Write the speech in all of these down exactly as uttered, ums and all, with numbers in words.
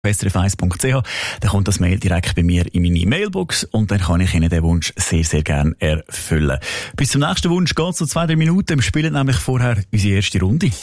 S R F eins Punkt C H, dann kommt das Mail direkt bei mir in meine Mailbox und dann kann ich Ihnen den Wunsch sehr, sehr gerne erfüllen. Bis zum nächsten Wunsch geht es so zwei, drei Minuten. Wir spielen nämlich vorher unsere erste Runde.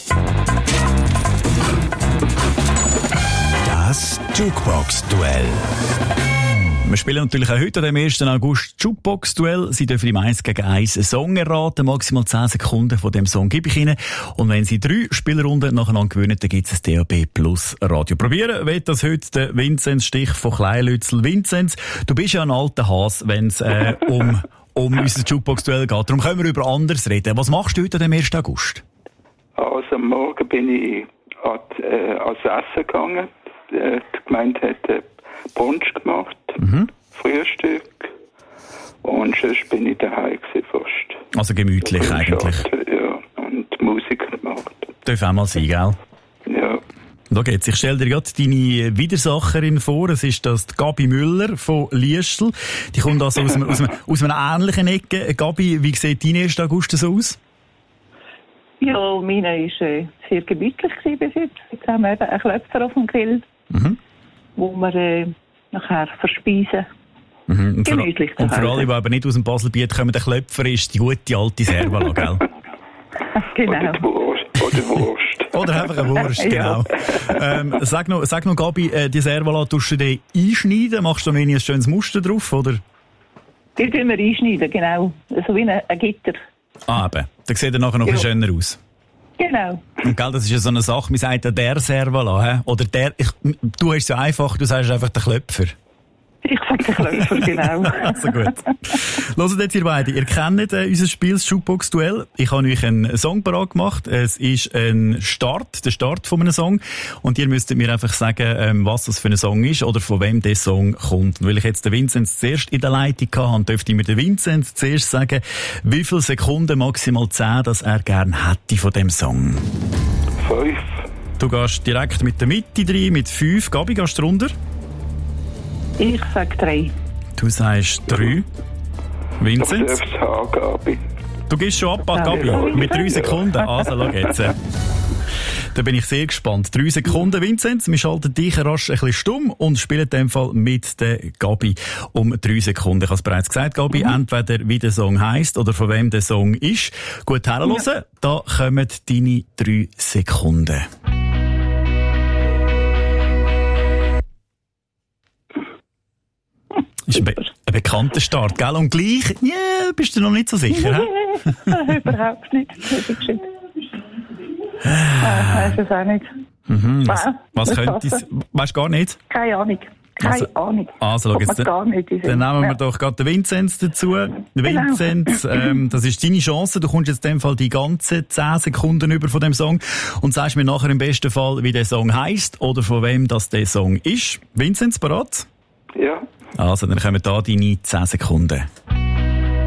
Das Jukebox-Duell. Wir spielen natürlich auch heute, am ersten August, Jukebox-Duell. Sie dürfen im eins gegen eins einen Song erraten. Maximal zehn Sekunden von dem Song gebe ich Ihnen. Und wenn Sie drei Spielrunden nacheinander gewinnen, dann gibt es ein D A B Plus Radio. Probieren will das heute der Vinzenz Stich von Kleinlützel. Vinzenz, du bist ja ein alter Hase, wenn es äh, um, um unser Jukebox-Duell geht. Darum können wir über anderes reden. Was machst du heute am ersten August? Also am Morgen bin ich an, äh, ans Essen gegangen. Die Gemeinde hat äh, Brunch gemacht, mhm. Frühstück und sonst bin ich daheim gewesen fast. Also gemütlich und eigentlich. Ja, und Musik gemacht. Darf auch mal sein, gell? Ja. Da geht's. Ich stelle dir gerade deine Widersacherin vor. Es ist das die Gabi Müller von Liestl. Die kommt also aus einem, aus einem, aus einer ähnlichen Ecke. Gabi, wie sieht dein erster August so aus? Ja, meine war äh, sehr gemütlich bis jetzt. Jetzt haben wir eben einen Klöpfer auf dem Grill. Mhm. Wo wir äh, nachher verspeisen. Mhm. Und, für, und für alle, die aber nicht aus dem Baselbiet kommen, der Klöpfer ist die gute alte Servala, gell? Genau. Oder die Wurst. Oder Wurst. Oder einfach eine Wurst, genau. Ja. Ähm, sag noch, sag noch Gabi, äh, die Servala tust du die einschneiden? Machst du noch ein schönes Muster drauf, oder? Die tun wir einschneiden, genau. So wie ein, ein Gitter. Ah, eben. Dann sieht er nachher noch ja. ein bisschen schöner aus. Genau. Und gell, das ist ja so eine Sache, man sagt ja der Servala, he? Oder der, ich, du hast es ja einfach, du sagst einfach der Klöpfer. Ich sag den Klöpfer, genau. Also gut. Hört jetzt ihr beide, ihr kennt äh, unser Spiel, das Jukebox-Duell. Ich habe euch einen Song parat gemacht. Es ist ein Start, der Start von einem Song. Und ihr müsstet mir einfach sagen, ähm, was das für ein Song ist oder von wem der Song kommt. Und weil ich jetzt den Vinzenz zuerst in der Leitung hatte, dürfte ich mir den Vinzenz zuerst sagen, wie viele Sekunden, maximal zehn, dass er gerne hätte von dem Song. Fünf. Du gehst direkt mit der Mitte rein, mit fünf. Gabi, gehst du runter? Ich sag drei. Du sagst drei. Vinzenz? Ich darf es haben, Gabi. Du gehst schon ab, Gabi, mit drei Sekunden. Also, schau jetzt. Da bin ich sehr gespannt. Drei Sekunden, Vinzenz. Wir schalten dich rasch ein bisschen stumm und spielen in dem Fall mit der Gabi um drei Sekunden. Ich habe es bereits gesagt, Gabi, mhm. entweder wie der Song heisst oder von wem der Song ist. Gut herhören. Ja. Da kommen deine drei Sekunden. Das ist ein, be- ein bekannter Start, gell? Und gleich, ja, yeah, bist du noch nicht so sicher, hä? Überhaupt nicht. Ich weiß es auch nicht. Mhm, was was könnte es? Weißt du gar nicht? Keine Ahnung. Keine also, Ahnung. Also, schau jetzt, gar nicht dann nehmen wir ja. doch gerade den Vinzenz dazu. Genau. Vinzenz, ähm, das ist deine Chance. Du kommst jetzt in dem Fall die ganzen zehn Sekunden über von dem Song und sagst mir nachher im besten Fall, wie der Song heisst oder von wem das der Song ist. Vinzenz, bereit? Ja. Also, dann kommen da deine zehn Sekunden.